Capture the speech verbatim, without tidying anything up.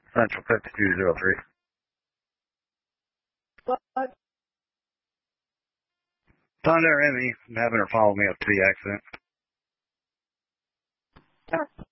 Central fifty-two zero three. What? Thunder Emmy, I'm having her follow me up to the accident. Sure.